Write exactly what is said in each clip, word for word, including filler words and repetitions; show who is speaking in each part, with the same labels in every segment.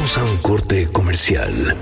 Speaker 1: Vamos a un corte comercial.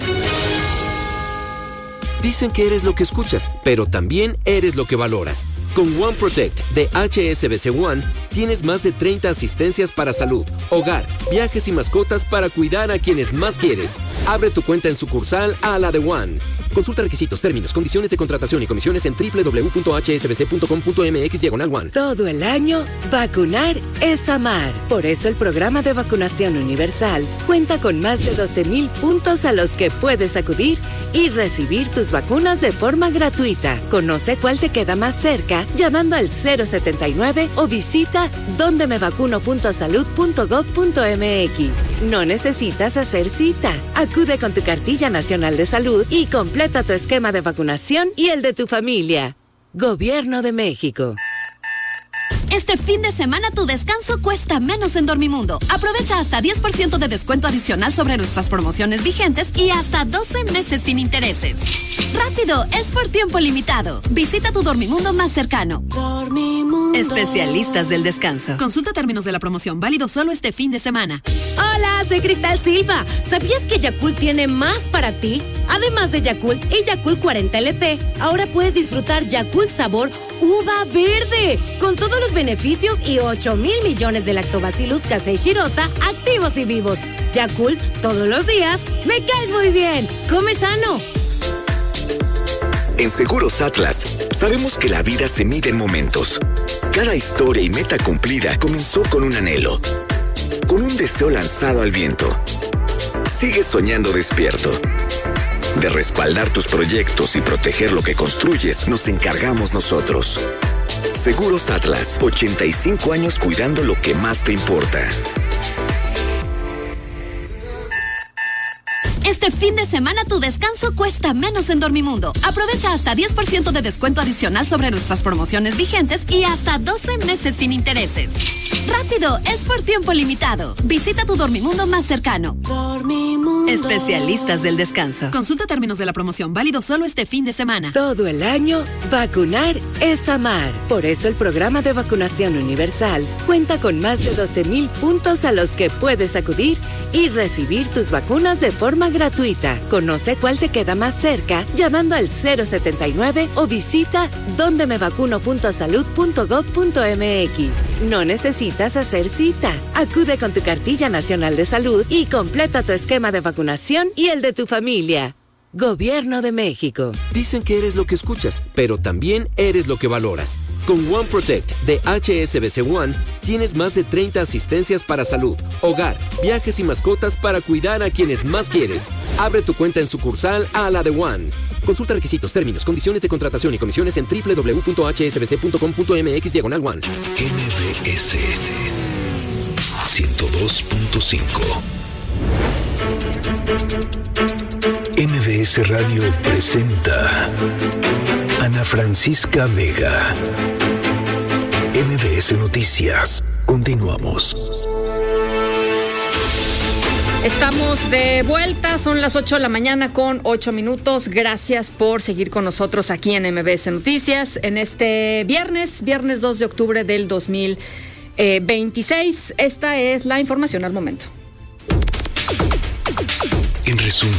Speaker 2: Dicen que eres lo que escuchas, pero también eres lo que valoras. Con One Protect de H S B C One tienes más de treinta asistencias para salud, hogar, viajes y mascotas para cuidar a quienes más quieres. Abre tu cuenta en sucursal a la de One. Consulta requisitos, términos, condiciones de contratación y comisiones en doble u doble u doble u punto h s b c punto com punto m x diagonal one.
Speaker 3: Todo el año, vacunar es amar. Por eso el programa de vacunación universal cuenta con más de doce mil puntos a los que puedes acudir y recibir tus vacunas de forma gratuita. Conoce cuál te queda más cerca llamando al cero setenta y nueve o visita donde me vacuno punto salud punto gov punto m x. No necesitas hacer cita. Acude con tu cartilla nacional de salud y completa tu esquema de vacunación y el de tu familia. Gobierno de México.
Speaker 4: Este fin de semana tu descanso cuesta menos en Dormimundo. Aprovecha hasta diez por ciento de descuento adicional sobre nuestras promociones vigentes y hasta doce meses sin intereses. ¡Rápido! Es por tiempo limitado. Visita tu Dormimundo más cercano. Dormimundo. Especialistas del descanso. Consulta términos de la promoción. Válido solo este fin de semana.
Speaker 5: Hola, soy Cristal Silva. ¿Sabías que Yakult tiene más para ti? Además de Yakult y Yakult cuarenta L T, ahora puedes disfrutar Yakult sabor uva verde, con todos los beneficios y ocho mil millones de lactobacillus casei shirota activos y vivos. Yakult, todos los días, me caes muy bien. Come sano.
Speaker 1: En Seguros Atlas, sabemos que la vida se mide en momentos. Cada historia y meta cumplida comenzó con un anhelo, con un deseo lanzado al viento. Sigue soñando despierto. De respaldar tus proyectos y proteger lo que construyes, nos encargamos nosotros. Seguros Atlas, ochenta y cinco años cuidando lo que más te importa.
Speaker 4: Este fin de semana tu descanso cuesta menos en Dormimundo. Aprovecha hasta diez por ciento de descuento adicional sobre nuestras promociones vigentes y hasta doce meses sin intereses. ¡Rápido! Es por tiempo limitado. Visita tu Dormimundo más cercano. Dormimundo. Especialistas del descanso. Consulta términos de la promoción. Válido solo este fin de semana.
Speaker 3: Todo el año, vacunar es amar. Por eso el programa de vacunación universal cuenta con más de doce mil puntos a los que puedes acudir y recibir tus vacunas de forma gratuita. Conoce cuál te queda más cerca llamando al cero setenta y nueve o visita donde me vacuno punto salud punto gov punto m x. No necesitas hacer cita. Acude con tu cartilla nacional de salud y completa tu esquema de vacunación y el de tu familia. Gobierno de México.
Speaker 2: Dicen que eres lo que escuchas, pero también eres lo que valoras. Con One Protect de H S B C One tienes más de treinta asistencias para salud, hogar, viajes y mascotas para cuidar a quienes más quieres. Abre tu cuenta en sucursal a la de One. Consulta requisitos, términos, condiciones de contratación y comisiones en doble u doble u doble u punto h s b c punto com punto m x diagonal one.
Speaker 1: M B S ciento dos punto cinco. M B S Radio presenta Ana Francisca Vega. M B S Noticias. Continuamos.
Speaker 6: Estamos de vuelta, son las ocho de la mañana con ocho minutos. Gracias por seguir con nosotros aquí en M B S Noticias en este viernes, viernes dos de octubre del dos mil veintiséis. Esta es la información al momento.
Speaker 1: En resumen.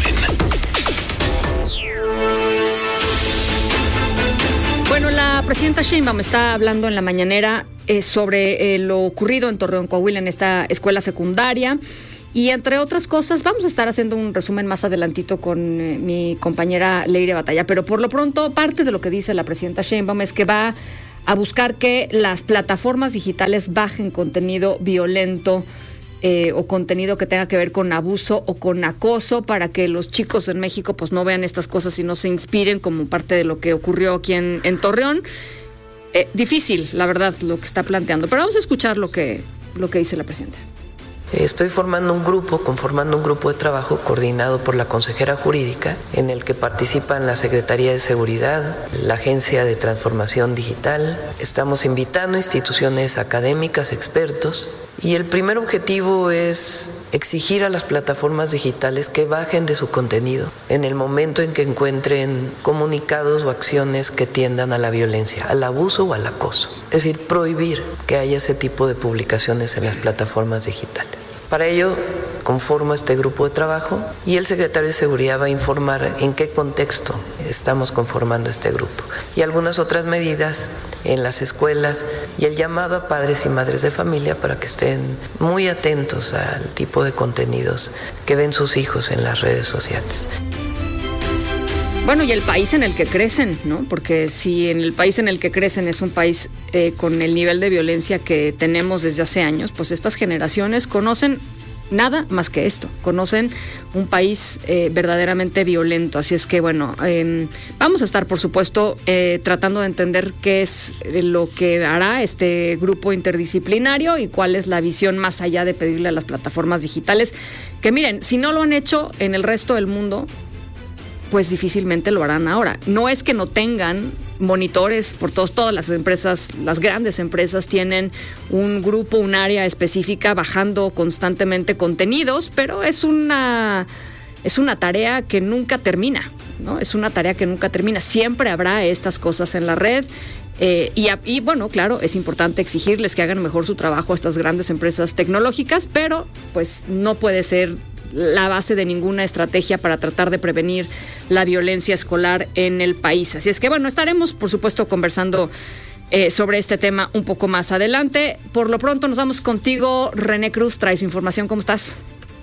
Speaker 6: Bueno, la presidenta Sheinbaum está hablando en la mañanera eh, sobre eh, lo ocurrido en Torreón, Coahuila, en esta escuela secundaria. Y entre otras cosas, vamos a estar haciendo un resumen más adelantito con eh, mi compañera Leire Batalla. Pero por lo pronto, parte de lo que dice la presidenta Sheinbaum es que va a buscar que las plataformas digitales bajen contenido violento Eh, o contenido que tenga que ver con abuso o con acoso, para que los chicos en México pues no vean estas cosas y no se inspiren, como parte de lo que ocurrió aquí en, en Torreón. Eh, difícil, la verdad, lo que está planteando, pero vamos a escuchar lo que, lo que dice la presidenta.
Speaker 7: Estoy formando un grupo, conformando un grupo de trabajo coordinado por la consejera jurídica, en el que participan la Secretaría de Seguridad, la Agencia de Transformación Digital. Estamos invitando instituciones académicas, expertos, y el primer objetivo es exigir a las plataformas digitales que bajen de su contenido en el momento en que encuentren comunicados o acciones que tiendan a la violencia, al abuso o al acoso. Es decir, prohibir que haya ese tipo de publicaciones en las plataformas digitales. Para ello, conformo este grupo de trabajo y el secretario de Seguridad va a informar en qué contexto estamos conformando este grupo y algunas otras medidas en las escuelas y el llamado a padres y madres de familia para que estén muy atentos al tipo de contenidos que ven sus hijos en las redes sociales.
Speaker 6: Bueno, y el país en el que crecen, ¿no? Porque si en el país en el que crecen es un país eh, con el nivel de violencia que tenemos desde hace años, pues estas generaciones conocen nada más que esto, conocen un país eh, verdaderamente violento. Así es que, bueno, eh, vamos a estar, por supuesto, eh, tratando de entender qué es lo que hará este grupo interdisciplinario y cuál es la visión más allá de pedirle a las plataformas digitales. Que miren, si no lo han hecho en el resto del mundo, pues difícilmente lo harán ahora. No es que no tengan monitores por todos, todas las empresas, las grandes empresas tienen un grupo, un área específica bajando constantemente contenidos, pero es una, es una tarea que nunca termina, ¿no? Es una tarea que nunca termina. Siempre habrá estas cosas en la red. Eh, y, y bueno, claro, es importante exigirles que hagan mejor su trabajo a estas grandes empresas tecnológicas, pero pues no puede ser la base de ninguna estrategia para tratar de prevenir la violencia escolar en el país. Así es que, bueno, estaremos, por supuesto, conversando eh, sobre este tema un poco más adelante. Por lo pronto, nos vamos contigo, René Cruz. Traes información. ¿Cómo estás?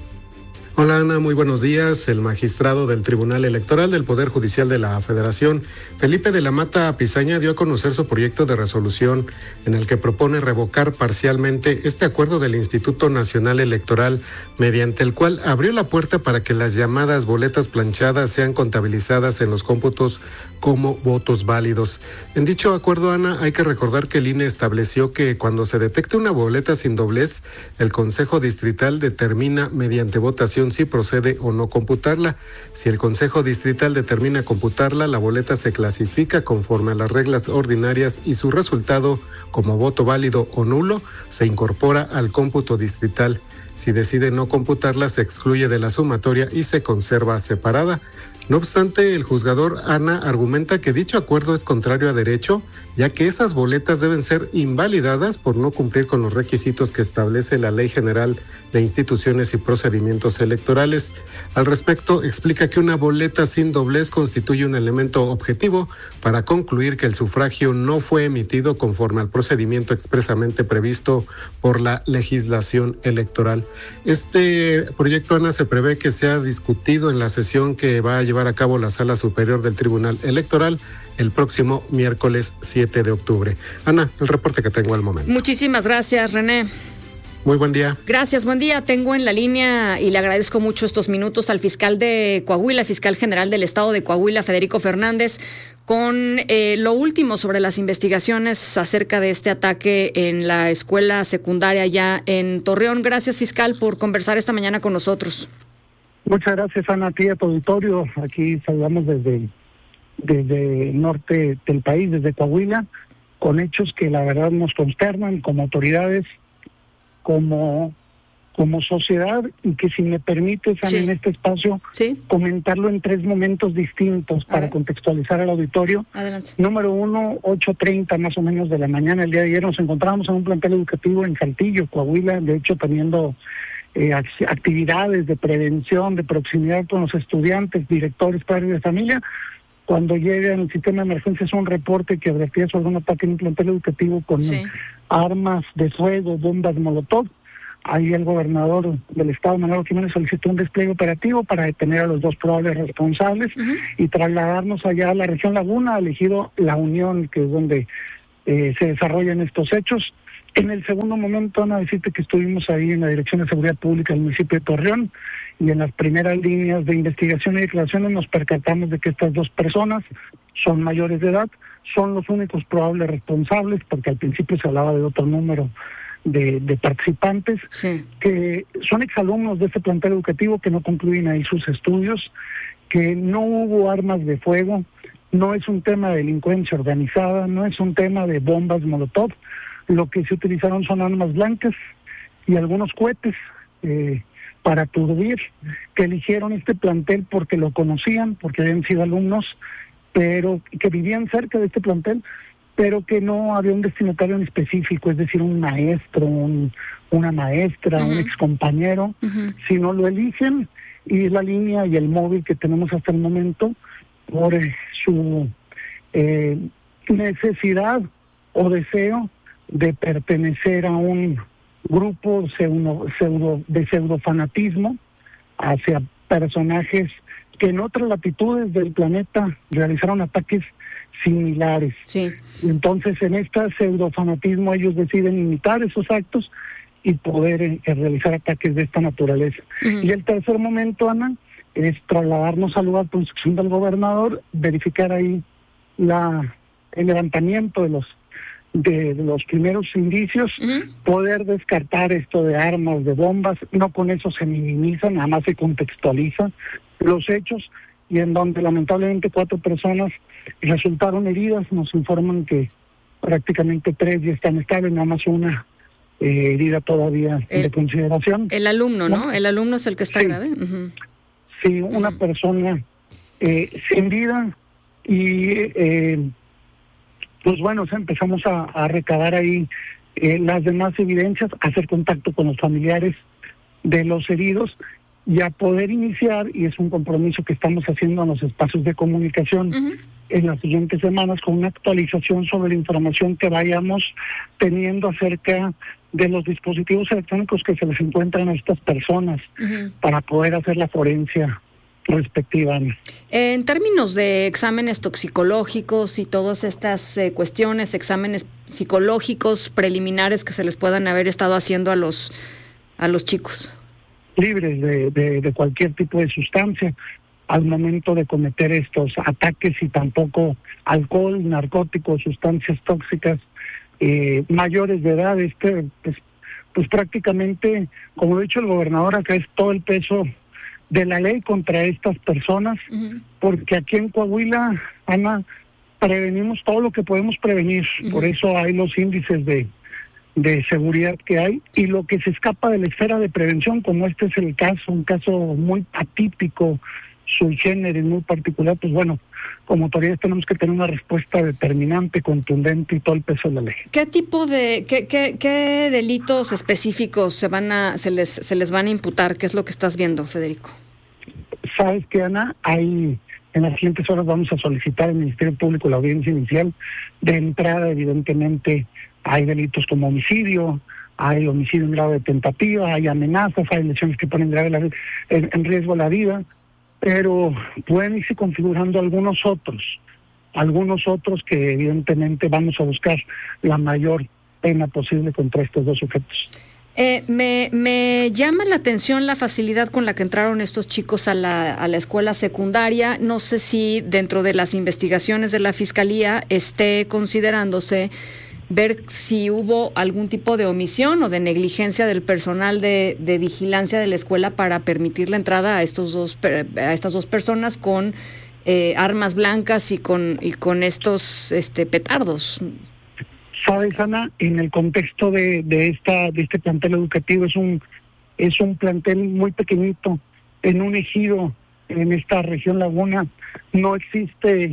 Speaker 8: Hola Ana, muy buenos días. El magistrado del Tribunal Electoral del Poder Judicial de la Federación, Felipe de la Mata Pizaña, dio a conocer su proyecto de resolución en el que propone revocar parcialmente este acuerdo del Instituto Nacional Electoral, mediante el cual abrió la puerta para que las llamadas boletas planchadas sean contabilizadas en los cómputos como votos válidos. En dicho acuerdo, Ana, hay que recordar que el I N E estableció que cuando se detecte una boleta sin doblez, el Consejo Distrital determina mediante votación si procede o no computarla. Si el Consejo Distrital determina computarla, la boleta se clasifica conforme a las reglas ordinarias y su resultado, como voto válido o nulo, se incorpora al cómputo distrital. Si decide no computarla, se excluye de la sumatoria y se conserva separada. No obstante, el juzgador Ana argumenta que dicho acuerdo es contrario a derecho, ya que esas boletas deben ser invalidadas por no cumplir con los requisitos que establece la Ley General de Instituciones y Procedimientos Electorales. Al respecto, explica que una boleta sin doblez constituye un elemento objetivo para concluir que el sufragio no fue emitido conforme al procedimiento expresamente previsto por la legislación electoral. Este proyecto, Ana, se prevé que sea discutido en la sesión que va a llevar a cabo la Sala Superior del Tribunal Electoral el próximo miércoles siete de octubre. Ana, el reporte que tengo al momento.
Speaker 6: Muchísimas gracias, René.
Speaker 8: Muy buen día.
Speaker 6: Gracias, buen día. Tengo en la línea y le agradezco mucho estos minutos al fiscal de Coahuila, fiscal general del estado de Coahuila, Federico Fernández, con eh, lo último sobre las investigaciones acerca de este ataque en la escuela secundaria ya en Torreón. Gracias, fiscal, por conversar esta mañana con nosotros.
Speaker 9: Muchas gracias, Ana, a ti y a tu auditorio. Aquí saludamos desde, desde el norte del país, desde Coahuila, con hechos que la verdad nos consternan como autoridades, como, como sociedad, y que si me permites, Ana, sí, en este espacio, ¿sí?, comentarlo en tres momentos distintos para ver, contextualizar al auditorio.
Speaker 6: Adelante.
Speaker 9: Número uno, ocho treinta más o menos de la mañana el día de ayer nos encontramos en un plantel educativo en Saltillo, Coahuila, de hecho teniendo Eh, actividades de prevención, de proximidad con los estudiantes, directores, padres de familia. Cuando llega en el sistema de emergencias un reporte que advertía sobre un ataque en un plantel educativo con sí. armas de fuego, bombas molotov, ahí el gobernador del estado, Manolo Jiménez, solicitó un despliegue operativo para detener a los dos probables responsables uh-huh. y trasladarnos allá a la región Laguna, elegido La Unión, que es donde eh, se desarrollan estos hechos. En el segundo momento, Ana, decirte que estuvimos ahí en la Dirección de Seguridad Pública del municipio de Torreón y en las primeras líneas de investigación y declaraciones nos percatamos de que estas dos personas son mayores de edad, son los únicos probables responsables, porque al principio se hablaba de otro número de, de participantes, sí. que son exalumnos de este plantel educativo que no concluyen ahí sus estudios, que no hubo armas de fuego, no es un tema de delincuencia organizada, no es un tema de bombas molotov. Lo que se utilizaron son armas blancas y algunos cohetes eh, para aturdir, que eligieron este plantel porque lo conocían, porque habían sido alumnos, pero que vivían cerca de este plantel, pero que no había un destinatario en específico, es decir, un maestro, un, una maestra,
Speaker 6: uh-huh.
Speaker 9: un excompañero, uh-huh. sino lo eligen y es la línea y el móvil que tenemos hasta el momento por eh, su eh, necesidad o deseo de pertenecer a un grupo pseudo, pseudo, de pseudofanatismo hacia personajes que en otras latitudes del planeta realizaron ataques similares.
Speaker 6: Sí.
Speaker 9: Entonces, en este pseudofanatismo ellos deciden imitar esos actos y poder eh, realizar ataques de esta naturaleza. Uh-huh. Y el tercer momento, Ana, es trasladarnos al lugar por instrucción del gobernador, verificar ahí la el levantamiento de los de, de los primeros indicios, uh-huh. poder descartar esto de armas, de bombas. No con eso se minimiza, nada más se contextualiza los hechos, y en donde lamentablemente cuatro personas resultaron heridas. Nos informan que prácticamente tres ya están estables, nada más una eh, herida todavía el, de consideración.
Speaker 6: El alumno, ¿no? ¿no? El alumno es el que está
Speaker 9: sí.
Speaker 6: grave. Uh-huh.
Speaker 9: Sí, una uh-huh. persona eh, sin vida y eh, pues bueno, empezamos a, a recabar ahí eh, las demás evidencias, a hacer contacto con los familiares de los heridos y a poder iniciar, y es un compromiso que estamos haciendo en los espacios de comunicación uh-huh. en las siguientes semanas, con una actualización sobre la información que vayamos teniendo acerca de los dispositivos electrónicos que se les encuentran a estas personas uh-huh. para poder hacer la forencia respectiva.
Speaker 6: En términos de exámenes toxicológicos y todas estas eh, cuestiones, exámenes psicológicos preliminares que se les puedan haber estado haciendo a los a los chicos.
Speaker 9: Libres de, de, de cualquier tipo de sustancia al momento de cometer estos ataques, y tampoco alcohol, narcóticos, sustancias tóxicas, eh, mayores de edad. Este, pues, pues prácticamente, como ha dicho el gobernador, acá es todo el peso de la ley contra estas personas, uh-huh. porque aquí en Coahuila, Ana, prevenimos todo lo que podemos prevenir, uh-huh. por eso hay los índices de, de seguridad que hay, y lo que se escapa de la esfera de prevención, como este es el caso, un caso muy atípico, sui generis, muy particular, pues bueno, como autoridades tenemos que tener una respuesta determinante, contundente y todo el peso de la ley.
Speaker 6: ¿Qué tipo de, qué, qué, qué delitos específicos se van a, se les, se les van a imputar? ¿Qué es lo que estás viendo, Federico?
Speaker 9: Sabes que, Ana, hay, en las siguientes horas vamos a solicitar al Ministerio Público la audiencia inicial. De entrada, evidentemente, hay delitos como homicidio, hay homicidio en grado de tentativa, hay amenazas, hay lesiones que ponen grave la, en, en riesgo la vida, pero pueden irse configurando algunos otros, algunos otros que evidentemente vamos a buscar la mayor pena posible contra estos dos sujetos.
Speaker 6: Eh, me, me llama la atención la facilidad con la que entraron estos chicos a la, a la escuela secundaria. No sé si dentro de las investigaciones de la Fiscalía esté considerándose ver si hubo algún tipo de omisión o de negligencia del personal de, de vigilancia de la escuela para permitir la entrada a estos dos a estas dos personas con eh, armas blancas y con y con estos este petardos.
Speaker 9: Sabes, Ana, en el contexto de, de esta de este plantel educativo es un es un plantel muy pequeñito en un ejido en esta región Laguna. No existe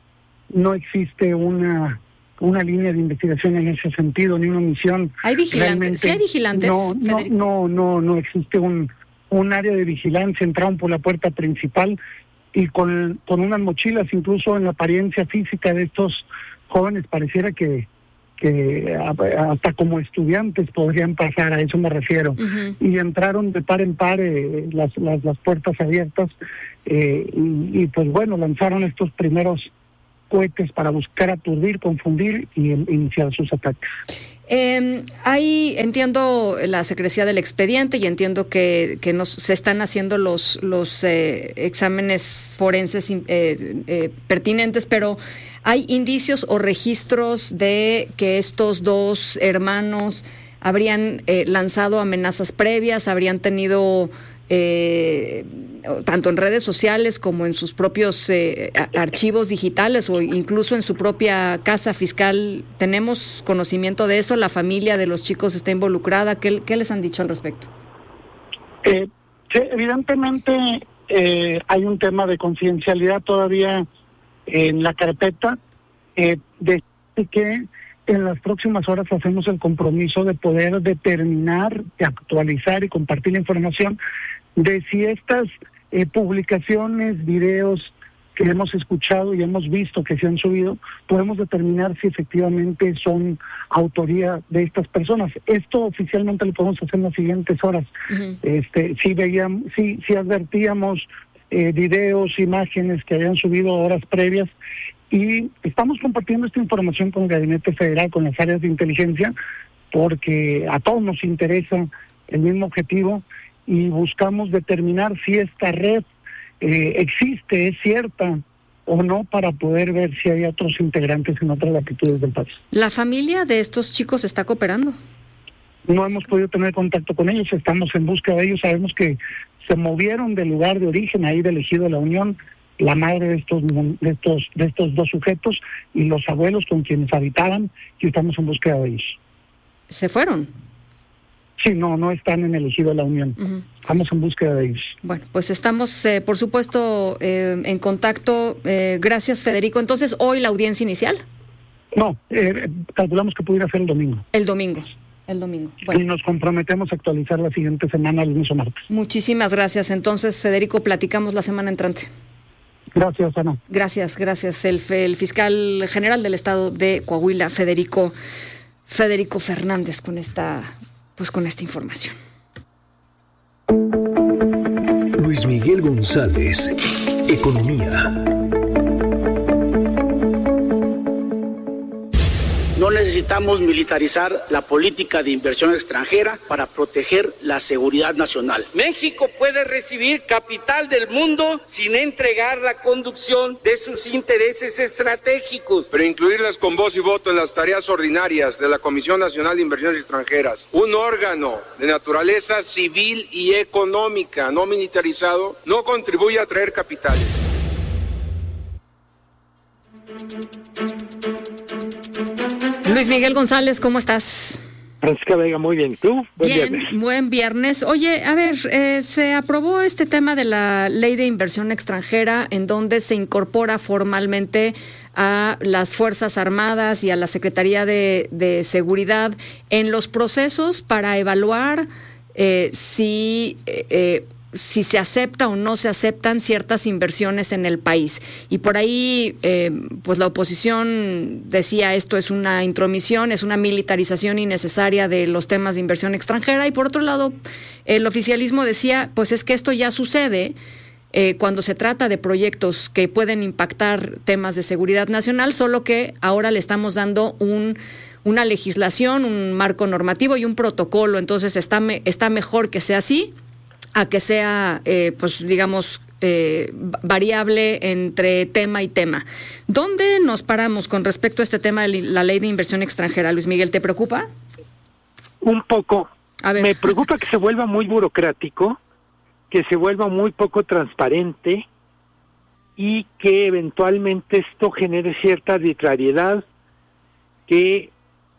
Speaker 9: no existe una una línea de investigación en ese sentido, ni una misión.
Speaker 6: ¿Hay vigilantes? ¿Sí hay vigilantes?
Speaker 9: No, no, no, no, no existe un, un área de vigilancia. Entraron por la puerta principal y con, con unas mochilas, incluso en la apariencia física de estos jóvenes, pareciera que, que hasta como estudiantes podrían pasar, a eso me refiero. Uh-huh. Y entraron de par en par, eh, las, las, las puertas abiertas, eh, y, y pues bueno, lanzaron estos primeros cohetes para buscar aturdir, confundir y iniciar sus ataques.
Speaker 6: Eh, ahí entiendo la secrecía del expediente y entiendo que, que nos, se están haciendo los, los eh, exámenes forenses eh, eh, pertinentes, pero ¿hay indicios o registros de que estos dos hermanos habrían eh, lanzado amenazas previas, habrían tenido Eh, tanto en redes sociales como en sus propios eh, archivos digitales o incluso en su propia casa fiscal? ¿Tenemos conocimiento de eso? ¿La familia de los chicos está involucrada? ¿Qué, qué les han dicho al respecto?
Speaker 9: Eh, sí, evidentemente eh, hay un tema de confidencialidad todavía en la carpeta, eh, de que en las próximas horas hacemos el compromiso de poder determinar, de actualizar y compartir la información de si estas eh, publicaciones, videos que hemos escuchado y hemos visto que se han subido, podemos determinar si efectivamente son autoría de estas personas. Esto oficialmente lo podemos hacer en las siguientes horas. Uh-huh. Este, si veíamos, si, si advertíamos eh, videos, imágenes que habían subido horas previas, y estamos compartiendo esta información con el Gabinete Federal, con las áreas de inteligencia, porque a todos nos interesa el mismo objetivo y buscamos determinar si esta red eh, existe, es cierta o no, para poder ver si hay otros integrantes en otras latitudes del país.
Speaker 6: ¿La familia de estos chicos está cooperando?
Speaker 9: No hemos podido tener contacto con ellos, estamos en búsqueda de ellos, sabemos que se movieron del lugar de origen, ahí del Ejido de la Unión, la madre de estos de estos de estos dos sujetos y los abuelos con quienes habitaban, y estamos en búsqueda de ellos.
Speaker 6: ¿Se fueron?
Speaker 9: Sí, no, no están en el Ejido de la Unión. Uh-huh. Estamos en búsqueda de ellos.
Speaker 6: Bueno, pues estamos, eh, por supuesto, eh, en contacto. Eh, gracias, Federico. Entonces, ¿hoy la audiencia inicial?
Speaker 9: No, eh, calculamos que pudiera ser el domingo.
Speaker 6: El domingo. El domingo.
Speaker 9: Bueno. Y nos comprometemos a actualizar la siguiente semana, el lunes o martes.
Speaker 6: Muchísimas gracias. Entonces, Federico, platicamos la semana entrante.
Speaker 9: Gracias, Ana.
Speaker 6: Gracias, gracias. El, el fiscal general del estado de Coahuila, Federico, Federico Fernández, con esta, pues con esta información.
Speaker 10: Luis Miguel González, Economía.
Speaker 11: No necesitamos militarizar la política de inversión extranjera para proteger la seguridad nacional.
Speaker 12: México puede recibir capital del mundo sin entregar la conducción de sus intereses estratégicos.
Speaker 13: Pero incluirlas con voz y voto en las tareas ordinarias de la Comisión Nacional de Inversiones Extranjeras, un órgano de naturaleza civil y económica, no militarizado, no contribuye a atraer capitales.
Speaker 6: Luis Miguel González, ¿cómo estás?
Speaker 14: Francisca Vega, muy bien. ¿Tú? Buen
Speaker 6: bien,
Speaker 14: viernes.
Speaker 6: Buen viernes. Oye, a ver, eh, se aprobó este tema de la Ley de Inversión Extranjera, en donde se incorpora formalmente a las Fuerzas Armadas y a la Secretaría de, de Seguridad en los procesos para evaluar eh, si... Eh, si se acepta o no se aceptan ciertas inversiones en el país. Y por ahí, eh, pues la oposición decía esto es una intromisión, es una militarización innecesaria de los temas de inversión extranjera, y por otro lado, el oficialismo decía, pues es que esto ya sucede eh, cuando se trata de proyectos que pueden impactar temas de seguridad nacional, solo que ahora le estamos dando un... una legislación, un marco normativo y un protocolo. Entonces está, me, está mejor que sea así a que sea, eh, pues digamos, eh, variable entre tema y tema. ¿Dónde nos paramos con respecto a este tema de la Ley de Inversión Extranjera? Luis Miguel, ¿te preocupa?
Speaker 14: Un poco.
Speaker 6: A ver.
Speaker 14: Me preocupa que se vuelva muy burocrático, que se vuelva muy poco transparente y que eventualmente esto genere cierta arbitrariedad que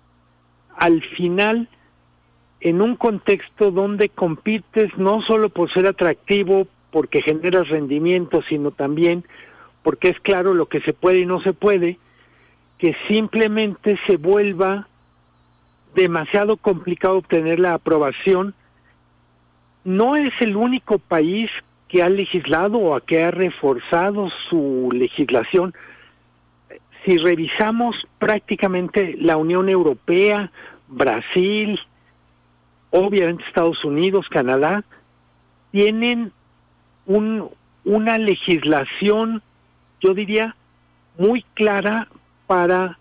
Speaker 14: al final, en un contexto donde compites no solo por ser atractivo, porque generas rendimiento, sino también porque es claro lo que se puede y no se puede, que simplemente se vuelva demasiado complicado obtener la aprobación. No es el único país que ha legislado o que ha reforzado su legislación. Si revisamos prácticamente la Unión Europea, Brasil, obviamente Estados Unidos, Canadá, tienen un, una legislación, yo diría, muy clara para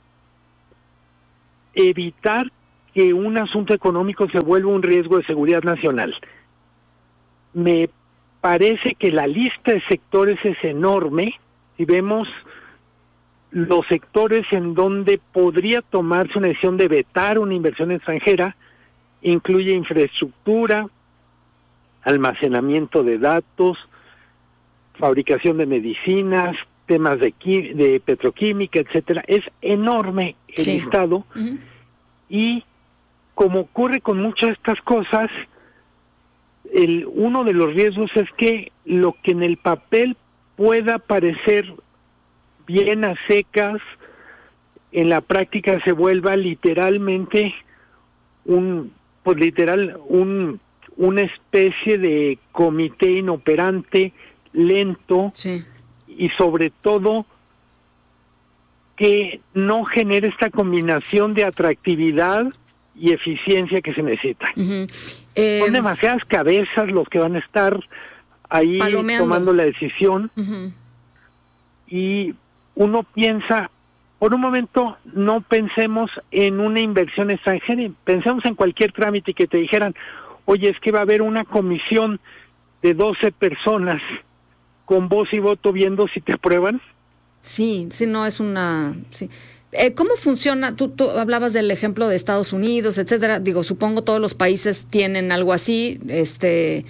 Speaker 14: evitar que un asunto económico se vuelva un riesgo de seguridad nacional. Me parece que la lista de sectores es enorme. Si vemos los sectores en donde podría tomarse una decisión de vetar una inversión extranjera, incluye infraestructura, almacenamiento de datos, fabricación de medicinas, temas de, qui- de petroquímica, etcétera. Es enorme el sí. listado. Uh-huh. Y como ocurre con muchas de estas cosas, el, uno de los riesgos es que lo que en el papel pueda parecer bien a secas, en la práctica se vuelva literalmente un, pues literal, un una especie de comité inoperante, lento,
Speaker 6: sí.
Speaker 14: y sobre todo que no genere esta combinación de atractividad y eficiencia que se necesita.
Speaker 6: Uh-huh. Eh,
Speaker 14: Son demasiadas cabezas los que van a estar ahí
Speaker 6: palomeando.
Speaker 14: tomando la decisión,
Speaker 6: uh-huh.
Speaker 14: y uno piensa, por un momento no pensemos en una inversión extranjera, pensemos en cualquier trámite que te dijeran, oye, es que va a haber una comisión de doce personas con voz y voto viendo si te aprueban.
Speaker 6: Sí, sí, no es una... Sí. Eh, ¿Cómo funciona? Tú, tú hablabas del ejemplo de Estados Unidos, etcétera. Digo, supongo todos los países tienen algo así. Este,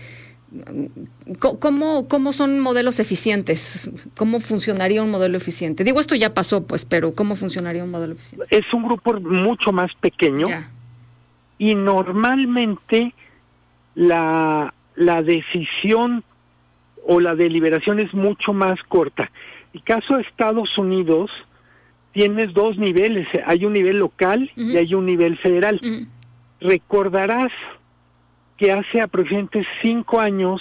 Speaker 6: ¿cómo, cómo son modelos eficientes? ¿Cómo funcionaría un modelo eficiente? Digo, esto ya pasó, pues, pero ¿cómo funcionaría un modelo eficiente?
Speaker 14: Es un grupo mucho más pequeño,
Speaker 6: ya.
Speaker 14: Y normalmente la, la decisión o la deliberación es mucho más corta. El caso de Estados Unidos, tienes dos niveles, hay un nivel local uh-huh. y hay un nivel federal. Uh-huh. Recordarás que hace aproximadamente cinco años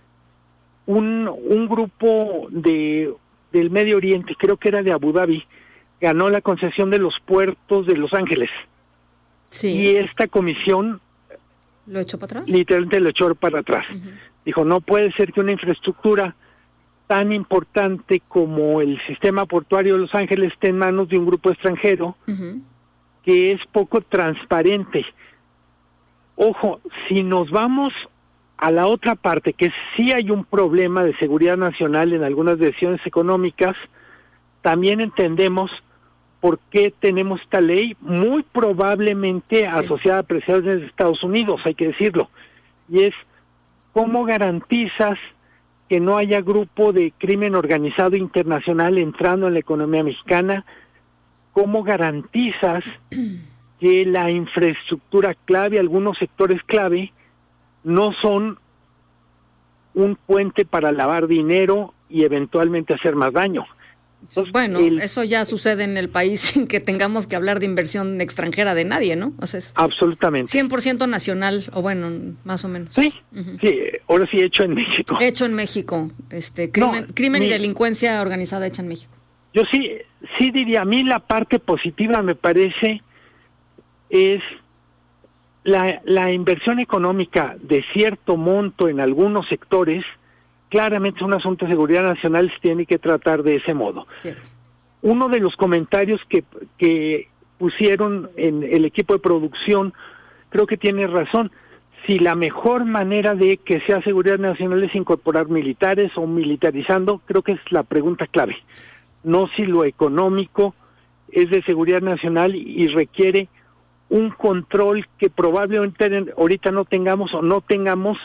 Speaker 14: un, un grupo de del Medio Oriente, creo que era de Abu Dhabi, ganó la concesión de los puertos de Los Ángeles.
Speaker 6: Sí.
Speaker 14: Y esta comisión
Speaker 6: ¿lo echó para atrás?
Speaker 14: Literalmente lo echó para atrás.
Speaker 6: Uh-huh.
Speaker 14: Dijo, no puede ser que una infraestructura tan importante como el sistema portuario de Los Ángeles esté en manos de un grupo extranjero
Speaker 6: uh-huh.
Speaker 14: que es poco transparente. Ojo, si nos vamos a la otra parte, que sí hay un problema de seguridad nacional en algunas decisiones económicas, también entendemos por qué tenemos esta ley, muy probablemente sí. asociada a presiones de Estados Unidos, hay que decirlo, y es cómo garantizas que no haya grupo de crimen organizado internacional entrando en la economía mexicana, cómo garantizas que la infraestructura clave, algunos sectores clave, no son un puente para lavar dinero y eventualmente hacer más daño.
Speaker 6: Entonces, bueno, el, eso ya sucede en el país sin que tengamos que hablar de inversión extranjera de nadie, ¿no? O sea, es
Speaker 14: absolutamente.
Speaker 6: cien por ciento nacional, o bueno, más o menos.
Speaker 14: Sí,
Speaker 6: uh-huh.
Speaker 14: sí, ahora sí hecho en México.
Speaker 6: Hecho en México, este crimen, no, crimen mi, y delincuencia organizada hecha en México.
Speaker 14: Yo sí, sí diría, a mí la parte positiva me parece es la, la inversión económica de cierto monto en algunos sectores. Claramente es un asunto de seguridad nacional, se tiene que tratar de ese modo.
Speaker 6: Cierto.
Speaker 14: Uno de los comentarios que, que pusieron en el equipo de producción, creo que tiene razón. Si la mejor manera de que sea seguridad nacional es incorporar militares o militarizando, creo que es la pregunta clave. No si lo económico es de seguridad nacional y requiere un control que probablemente ahorita no tengamos o no tengamos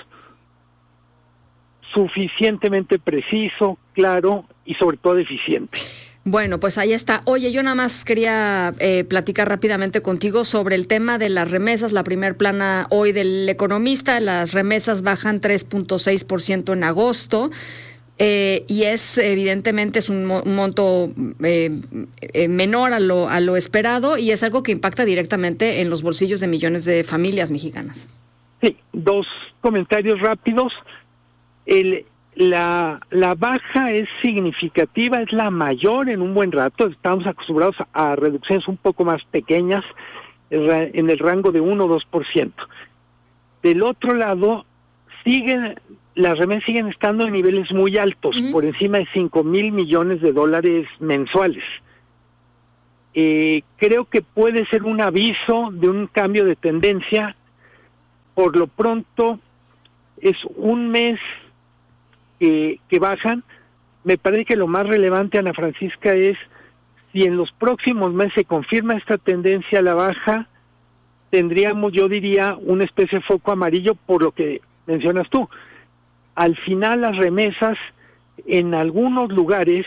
Speaker 14: suficientemente preciso, claro y sobre todo eficiente.
Speaker 6: Bueno, pues ahí está. Oye, yo nada más quería eh, platicar rápidamente contigo sobre el tema de las remesas. La primer plana hoy del Economista, las remesas bajan tres punto seis por ciento en agosto. Eh, y es, evidentemente, es un, mo- un monto eh, eh, menor a lo, a lo esperado y es algo que impacta directamente en los bolsillos de millones de familias mexicanas.
Speaker 14: Sí, dos comentarios rápidos. El, la, la baja es significativa, es la mayor en un buen rato. Estamos acostumbrados a, a reducciones un poco más pequeñas, en el rango de uno o dos por ciento. Del otro lado, siguen las remesas siguen estando en niveles muy altos, uh-huh. por encima de cinco mil millones de dólares mensuales. Eh, creo que puede ser un aviso de un cambio de tendencia. Por lo pronto, es un mes que, que bajan. Me parece que lo más relevante, Ana Francisca, es si en los próximos meses se confirma esta tendencia a la baja, tendríamos, yo diría, una especie de foco amarillo por lo que mencionas tú. Al final las remesas en algunos lugares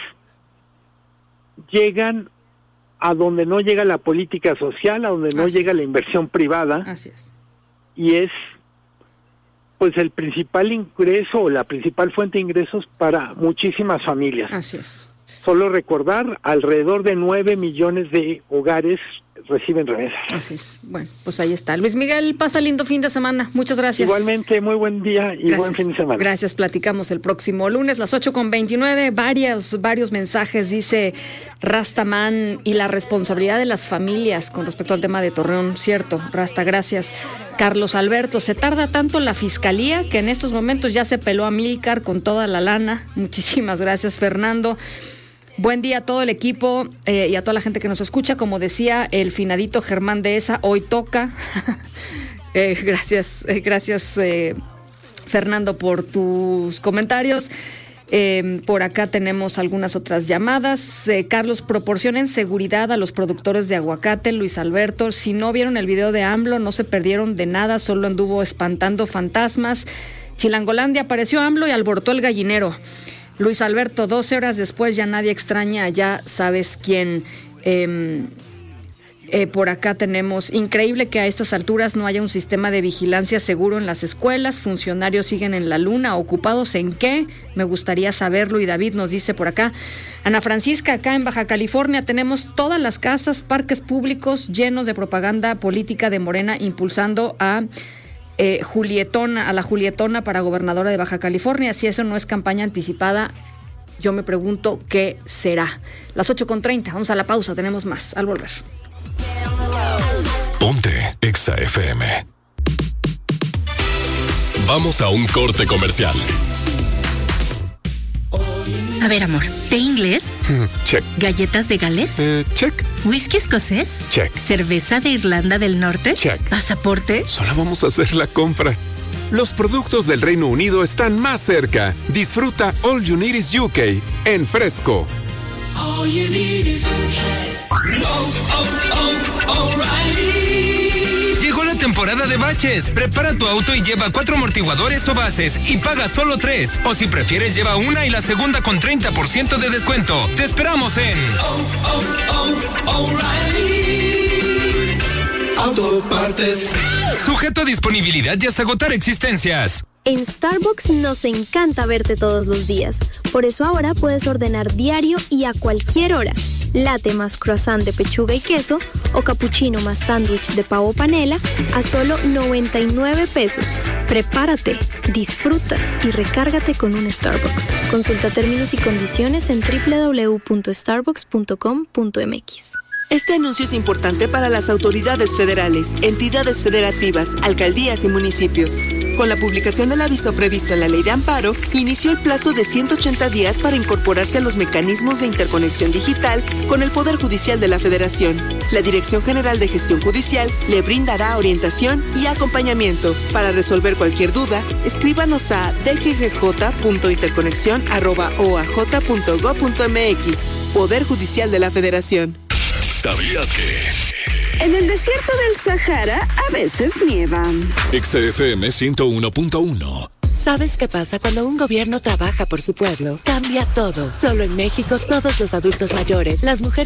Speaker 14: llegan a donde no llega la política social, a donde no Así llega es. la inversión privada.
Speaker 6: Así es.
Speaker 14: Y es pues el principal ingreso o la principal fuente de ingresos para muchísimas familias.
Speaker 6: Así es.
Speaker 14: Solo recordar, alrededor de nueve millones de hogares reciben remesas.
Speaker 6: Así es. Bueno, pues ahí está. Luis Miguel, pasa lindo fin de semana. Muchas gracias.
Speaker 14: Igualmente, muy buen día y
Speaker 6: gracias.
Speaker 14: Buen fin de semana.
Speaker 6: Gracias, platicamos el próximo lunes, las ocho con veintinueve. Varios, varios mensajes, dice Rastaman, y la responsabilidad de las familias con respecto al tema de Torreón. Cierto, Rasta, gracias. Carlos Alberto, se tarda tanto la fiscalía que en estos momentos ya se peló a Milcar con toda la lana. Muchísimas gracias, Fernando. Buen día a todo el equipo eh, y a toda la gente que nos escucha. Como decía el finadito Germán Dehesa, hoy toca. eh, gracias, eh, gracias eh, Fernando por tus comentarios. Eh, por acá tenemos algunas otras llamadas. Eh, Carlos, proporcionen seguridad a los productores de aguacate. Luis Alberto, si no vieron el video de AMLO, no se perdieron de nada, solo anduvo espantando fantasmas. Chilangolandia, apareció AMLO y alborotó el gallinero. Luis Alberto, doce horas después ya nadie extraña, ya sabes quién. Eh, eh, por acá tenemos, increíble que a estas alturas no haya un sistema de vigilancia seguro en las escuelas, funcionarios siguen en la luna, ¿ocupados en qué? Me gustaría saberlo. Y David nos dice por acá, Ana Francisca, acá en Baja California tenemos todas las casas, parques públicos llenos de propaganda política de Morena impulsando a... Eh, Julietona, a la Julietona para gobernadora de Baja California. Si eso no es campaña anticipada, yo me pregunto qué será. Las ocho con treinta, vamos a la pausa, tenemos más al volver.
Speaker 15: Ponte Exa F M. Vamos a un corte comercial.
Speaker 16: A ver, amor, ¿té inglés?
Speaker 15: Check.
Speaker 16: ¿Galletas de Gales?
Speaker 15: Eh, check.
Speaker 16: ¿Whisky escocés?
Speaker 15: Check.
Speaker 16: ¿Cerveza de Irlanda del Norte?
Speaker 15: Check.
Speaker 16: ¿Pasaporte?
Speaker 15: Solo vamos a hacer la compra. Los productos del Reino Unido están más cerca. Disfruta All You Need Is U K en Fresco. All you need is U K. Oh, oh, oh,
Speaker 17: O'Reilly. Llegó la temporada de baches. Prepara tu auto y lleva cuatro amortiguadores o bases y paga solo tres. O si prefieres, lleva una y la segunda con treinta por ciento de descuento. Te esperamos en oh, oh, oh, O'Reilly Auto Partes. Sujeto a disponibilidad y hasta agotar existencias.
Speaker 18: En Starbucks nos encanta verte todos los días. Por eso ahora puedes ordenar diario y a cualquier hora. Latte más croissant de pechuga y queso o cappuccino más sándwich de pavo panela a solo noventa y nueve pesos. Prepárate, disfruta y recárgate con un Starbucks. Consulta términos y condiciones en doble u doble u doble u punto starbucks punto com punto m x.
Speaker 19: Este anuncio es importante para las autoridades federales, entidades federativas, alcaldías y municipios. Con la publicación del aviso previsto en la Ley de Amparo, inició el plazo de ciento ochenta días para incorporarse a los mecanismos de interconexión digital con el Poder Judicial de la Federación. La Dirección General de Gestión Judicial le brindará orientación y acompañamiento. Para resolver cualquier duda, escríbanos a d g g j punto interconexión arroba o a j punto gob punto m x. Poder Judicial de la Federación.
Speaker 15: ¿Sabías que?
Speaker 20: En el desierto del Sahara a veces nieva.
Speaker 15: Exa F M ciento uno punto uno.
Speaker 3: ¿Sabes qué pasa cuando un gobierno trabaja por su pueblo? Cambia todo. Solo en México, todos los adultos mayores, las mujeres